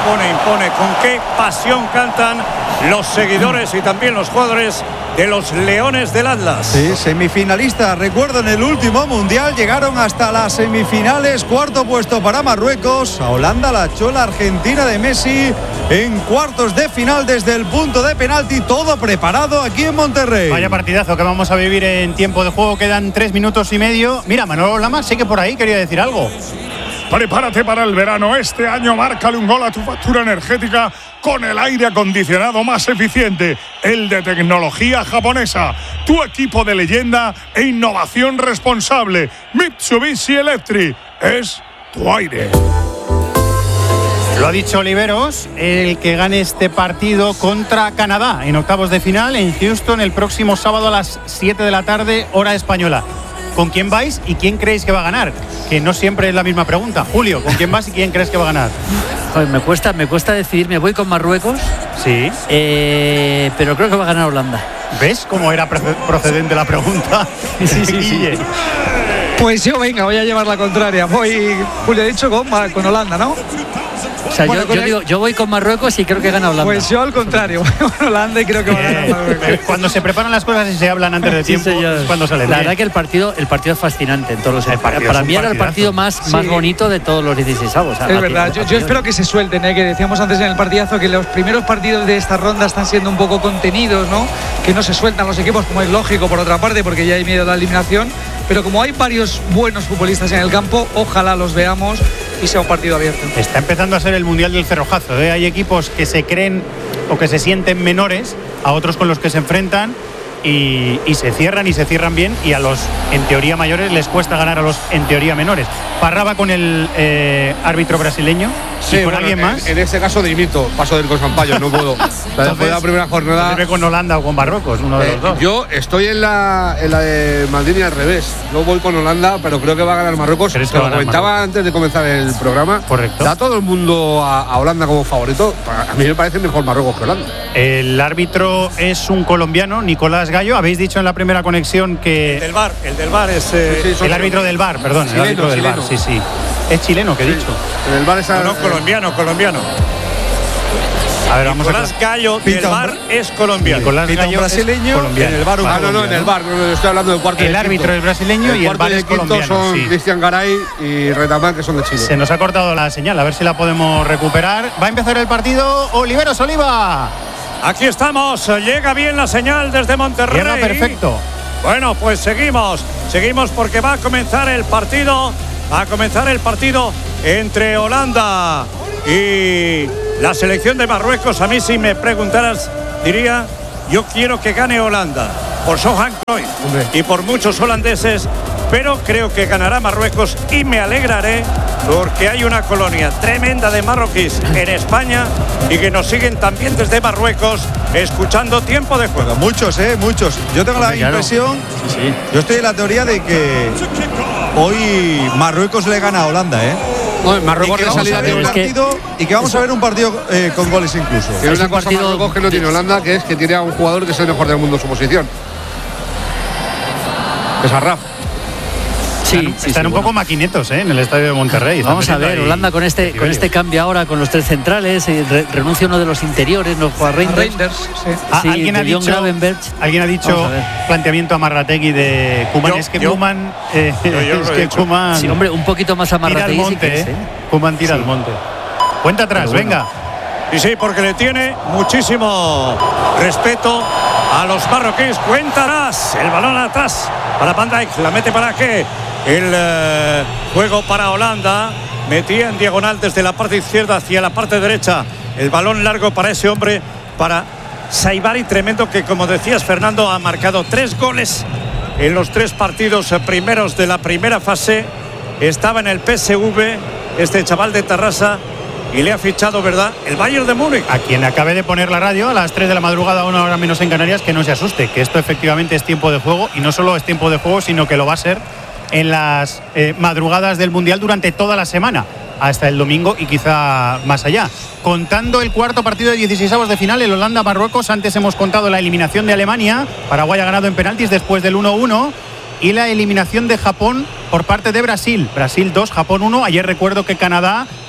impone. Con qué pasión cantan los seguidores y también los jugadores de los Leones del Atlas. Sí, semifinalistas. Recuerdan el último mundial, llegaron hasta las semifinales. Cuarto puesto para Marruecos. A Holanda la echó la Argentina de Messi en cuartos de final desde el punto de penalti. Todo preparado aquí en Monterrey. Vaya partidazo que vamos a vivir en tiempo de juego. Quedan 3 minutos y medio. Mira, Manolo Lama sigue por ahí, quería decir algo. Prepárate para el verano. Este año márcale un gol a tu factura energética con el aire acondicionado más eficiente, el de tecnología japonesa. Tu equipo de leyenda e innovación responsable. Mitsubishi Electric es tu aire. Lo ha dicho Oliveros, el que gane este partido contra Canadá en octavos de final en Houston el próximo sábado a las 7 de la tarde, hora española. ¿Con quién vais y quién creéis que va a ganar? Que no siempre es la misma pregunta. Julio, ¿con quién vas y quién crees que va a ganar? Pues me cuesta decidirme. Voy con Marruecos. Sí. Pero creo que va a ganar Holanda. ¿Ves cómo era procedente la pregunta? Sí. Pues yo, venga, voy a llevar la contraria. Julio ha dicho con Holanda, ¿no? O sea, bueno, yo voy con Marruecos y creo que gana Holanda. Pues yo al contrario, voy con Holanda y creo que va a ganar Marruecos. Cuando se preparan las cosas y se hablan antes de tiempo, es cuando salen. La verdad que el partido es fascinante en todos los sentidos. Para mí era el partido más bonito de todos los 16avos. Es verdad, yo espero que se suelten, que decíamos antes en el partidazo que los primeros partidos de esta ronda están siendo un poco contenidos, ¿no? Que no se sueltan los equipos, como es lógico por otra parte, porque ya hay miedo a la eliminación. Pero como hay varios buenos futbolistas en el campo, ojalá los veamos y sea un partido abierto. Está empezando a ser el mundial del cerrojazo, ¿eh? Hay equipos que se creen o que se sienten menores a otros con los que se enfrentan y se cierran bien, y a los en teoría mayores les cuesta ganar a los en teoría menores. Parraba con el árbitro brasileño. Sí, y con alguien más. En este caso dimito, paso del Consampayo, no puedo. Después de la primera jornada. Con Holanda o con Marruecos, uno de los dos. Yo estoy en la de Maldini al revés. Yo voy con Holanda, pero creo que va a ganar Marruecos. ¿Crees que lo comentaba antes de comenzar el programa. Correcto. Da todo el mundo a Holanda como favorito. A mí me parece mejor Marruecos que Holanda. El árbitro es un colombiano, Nicolás Gallo. Habéis dicho en la primera conexión que. El del VAR es. El árbitro del VAR, perdón. Chileno, el árbitro del VAR, sí. Es chileno, que he dicho. En el VAR es colombiano. A ver, vamos Nicolás Gallo del VAR es colombiano. Nicolás Gallo brasileño, colombiano. en el VAR un colombiano. No, en el VAR. No, estoy hablando del cuarto. El árbitro es brasileño y el VAR es colombiano. Son Cristian Garay y Retamán, que son de Chile. Se nos ha cortado la señal, a ver si la podemos recuperar. Va a empezar el partido. Oliveros Oliva. Aquí estamos, llega bien la señal desde Monterrey. Llega perfecto. Bueno, pues seguimos porque va a comenzar el partido. Entre Holanda y la selección de Marruecos. A mí, si me preguntaras, diría, yo quiero que gane Holanda por Johan Cruyff y por muchos holandeses, pero creo que ganará Marruecos y me alegraré porque hay una colonia tremenda de marroquíes en España y que nos siguen también desde Marruecos escuchando Tiempo de Juego. Muchos. Yo tengo la impresión, yo estoy en la teoría de que hoy Marruecos le gana a Holanda, No, en Marruecos y que vamos a ver un partido y que vamos a ver un partido con goles incluso. Tiene una cosa Marruecos que no tiene Holanda, que es que tiene a un jugador que es el mejor del mundo en su posición. Es Arraf. Están un poco maquinetos en el estadio de Monterrey. Vamos a ver, Holanda con este cambio ahora, con los tres centrales, renuncia uno de los interiores, no juega Reinders. ¿Alguien ha dicho planteamiento a Marrategui de Koeman? Es que Koeman sí, hombre, un poquito más a Marrategui. Koeman tira al monte. Cuenta atrás, venga. Y sí, porque le tiene muchísimo respeto a los marroquíes. Cuentarás el balón atrás para Van Dijk, la mete para qué. El juego para Holanda, metía en diagonal desde la parte izquierda hacia la parte derecha, el balón largo para ese hombre, para Saibari, tremendo, que como decías, Fernando, ha marcado 3 goles en los 3 partidos primeros de la primera fase. Estaba en el PSV este chaval de Tarrasa y le ha fichado, ¿verdad?, el Bayern de Múnich. A quien acabe de poner la radio a las 3 de la madrugada, 1 hora menos en Canarias, que no se asuste, que esto efectivamente es tiempo de juego, y no solo es tiempo de juego, sino que lo va a ser en las madrugadas del Mundial durante toda la semana, hasta el domingo y quizá más allá. Contando el cuarto partido de 16avos de final, el Holanda-Marruecos. Antes hemos contado la eliminación de Alemania. Paraguay ha ganado en penaltis después del 1-1. Y la eliminación de Japón por parte de Brasil. Brasil 2, Japón 1. Ayer recuerdo que Canadá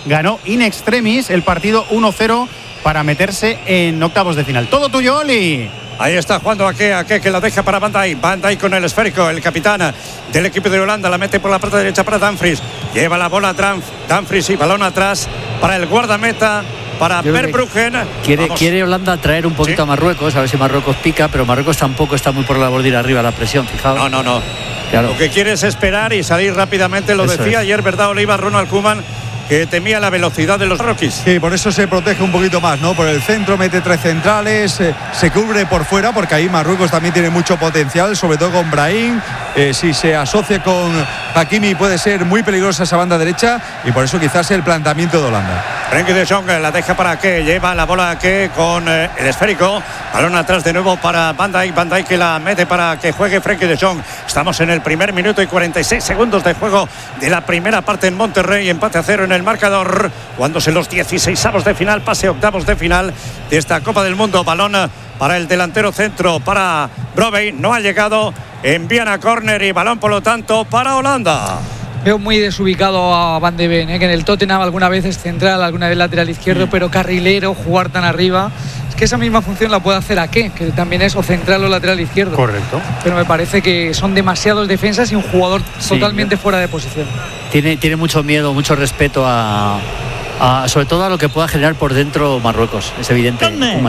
ganó in extremis el partido 1-0 para meterse en octavos de final. Todo tuyo, Oli. Ahí está jugando Ake que la deja para Van Dijk. Van Dijk con el esférico, el capitán del equipo de Holanda, la mete por la parte derecha para Dumfries. Lleva la bola Dumfries y balón atrás para el guardameta, para Verbruggen. Quiere Holanda traer un poquito a Marruecos, a ver si Marruecos pica, pero Marruecos tampoco está muy por la labor de ir arriba a la presión, fijaos. No. Claro. Lo que quiere es esperar y salir rápidamente, lo decía ayer, ¿verdad, Oliva? Ronald Koeman, que temía la velocidad de los marroquíes. Sí, por eso se protege un poquito más, ¿no? Por el centro mete 3 centrales, se cubre por fuera, porque ahí Marruecos también tiene mucho potencial, sobre todo con Brahim. Si se asocia con Hakimi puede ser muy peligrosa esa banda derecha, y por eso quizás el planteamiento de Holanda. Frenkie de Jong la deja para que lleva la bola que con el esférico, balón atrás de nuevo para Van Dijk que la mete para que juegue Frenkie de Jong. Estamos en el primer minuto y 46 segundos de juego de la primera parte en Monterrey, empate a 0 en el marcador, cuando se los 16avos de final, pase octavos de final de esta Copa del Mundo. Balón para el delantero centro, para Brobbey, no ha llegado, envían a córner y balón por lo tanto para Holanda. Veo muy desubicado a Van de Ven, que en el Tottenham alguna vez es central, alguna vez lateral izquierdo, pero carrilero, jugar tan arriba. Es que esa misma función la puede hacer Ake, que también es o central o lateral izquierdo. Correcto. Pero me parece que son demasiados defensas y un jugador totalmente fuera de posición. Tiene mucho miedo, mucho respeto sobre todo a lo que pueda generar por dentro Marruecos, es evidente.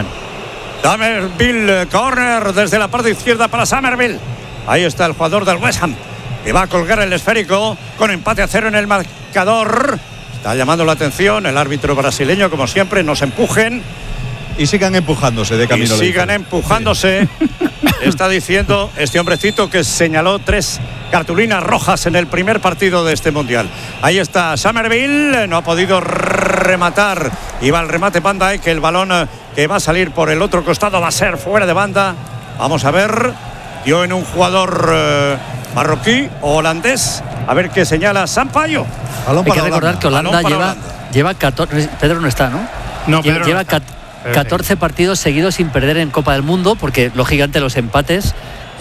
Summerville, corner desde la parte izquierda para Summerville. Ahí está el jugador del West Ham, que va a colgar el esférico con empate a 0 en el marcador. Está llamando la atención el árbitro brasileño, como siempre, no se empujen. Y sigan empujándose de camino. Y sigan empujándose. Sí. Está diciendo este hombrecito que señaló 3 cartulinas rojas en el primer partido de este mundial. Ahí está Summerville, no ha podido rematar. Y va el remate Van Dijk, que el balón que va a salir por el otro costado va a ser fuera de banda. Vamos a ver. Dio en un jugador marroquí o holandés. A ver qué señala Sampaio. Hay que recordar que Holanda lleva 14. Pedro no está, ¿no? No, Pedro lleva no está. 14 partidos seguidos sin perder en Copa del Mundo, porque lógicamente los empates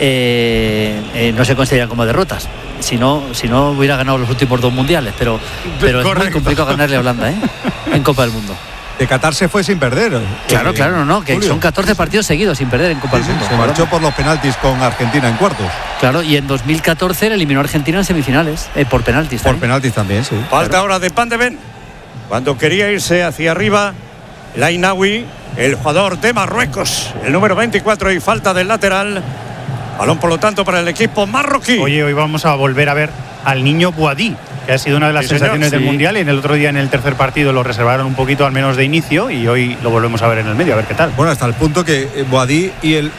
no se consideran como derrotas. Si no hubiera ganado los últimos 2 mundiales, pero es muy complicado ganarle a Holanda en Copa del Mundo. De Qatar se fue sin perder. Claro, que Julio. Son 14 partidos seguidos sin perder en Copa del Mundo. Se marchó por los penaltis con Argentina en cuartos. Claro, y en 2014 le eliminó a Argentina en semifinales, por penaltis. Por penaltis también, sí. Falta ahora de Van de Ven. Cuando quería irse hacia arriba, el Ainaoui, el jugador de Marruecos, el número 24, y falta del lateral. Balón, por lo tanto, para el equipo marroquí. Oye, hoy vamos a volver a ver al niño Bouhaddi, que ha sido una de las sensaciones del Mundial, y en el otro día, en el tercer partido, lo reservaron un poquito, al menos de inicio, y hoy lo volvemos a ver en el medio, a ver qué tal. Bueno, hasta el punto que Bouhaddi y el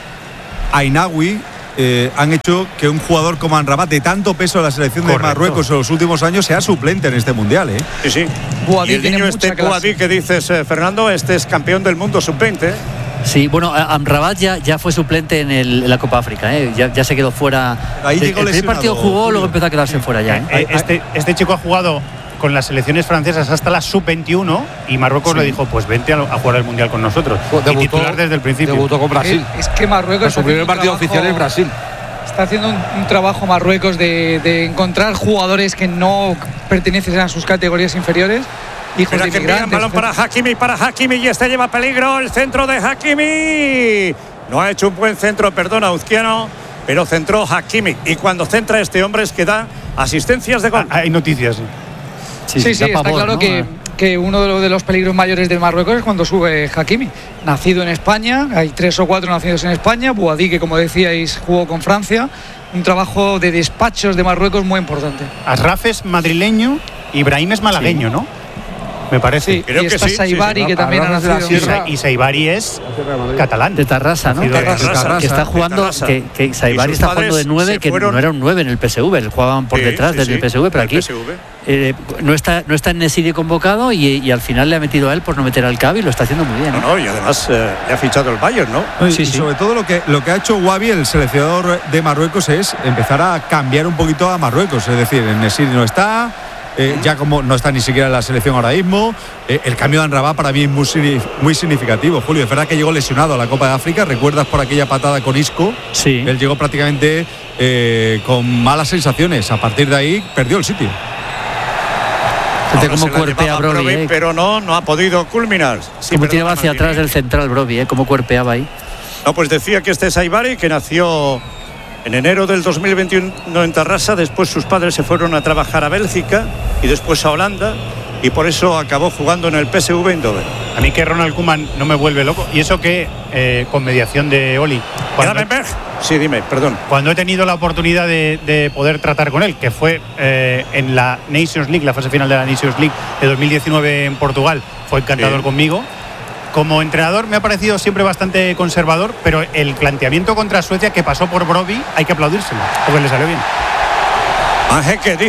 Ainaoui han hecho que un jugador como Amrabat, de tanto peso en la selección de Marruecos en los últimos años, sea suplente en este Mundial. Sí. Bouhaddi, y el niño Bouhaddi que dices, Fernando, este es campeón del mundo sub-20. Sí, bueno, Amrabat ya fue suplente en la Copa África, ya se quedó fuera. Ahí llegó el primer partido jugó, luego empezó a quedarse fuera ya. Este chico ha jugado con las selecciones francesas hasta la sub-21 y Marruecos le dijo, pues vente a jugar el Mundial con nosotros. Debutó, y titular desde el principio. Debutó con Brasil. Es que Marruecos... Su primer partido oficial es Brasil. Está haciendo un trabajo Marruecos de encontrar jugadores que no pertenecen a sus categorías inferiores. Hijos de inmigrantes. Balón para Hakimi, y este lleva peligro. El centro de Hakimi. No ha hecho un buen centro, perdona, Uzquiano, pero centró Hakimi. Y cuando centra este hombre es que da asistencias de gol. Hay noticias. Sí, está claro, ¿no? que uno de los peligros mayores de Marruecos es cuando sube Hakimi. Nacido en España, hay 3 o 4 nacidos en España. Bouhaddi, que como decíais, jugó con Francia. Un trabajo de despachos de Marruecos muy importante. Asraf es madrileño y Brahim es malagueño, ¿no? Me parece. Sí, creo que sí. Saibari, que también ha nacido. Y Saibari es catalán. De Tarrasa, ¿no? Tarrasa. Que está jugando, que Saibari está jugando de 9, que no era un 9 en el PSV, le jugaban por detrás desde el PSV, pero aquí no está en Nesiri convocado y al final le ha metido a él por no meter al Cavi, y lo está haciendo muy bien. No, y además le ha fichado el Bayern, ¿no? Sí. Sobre todo lo que ha hecho Wabi, el seleccionador de Marruecos, es empezar a cambiar un poquito a Marruecos. Es decir, Nesiri no está. Ya como no está ni siquiera en la selección ahora mismo, el cambio de Amrabat para mí es muy significativo. Julio, es verdad que llegó lesionado a la Copa de África. ¿Recuerdas por aquella patada con Isco? Sí. Él llegó prácticamente con malas sensaciones. A partir de ahí perdió el sitio. Fíjate cómo cuerpea Brobbey, pero no ha podido culminar. Sí, como tiraba hacia atrás del central Brobbey, cómo cuerpeaba ahí. No, pues decía que este es Saibari, que nació en enero del 2021 en Tarrasa. Después sus padres se fueron a trabajar a Bélgica y después a Holanda, y por eso acabó jugando en el PSV Eindhoven. A mí que Ronald Koeman no me vuelve loco, y eso que con mediación de Oli. Sí, dime, perdón. Cuando he tenido la oportunidad de poder tratar con él, que fue en la Nations League, la fase final de la Nations League de 2019 en Portugal, fue encantador conmigo. Como entrenador me ha parecido siempre bastante conservador, pero el planteamiento contra Suecia que pasó por Brobbey hay que aplaudírselo, porque le salió bien. Ángel, ¿qué dice?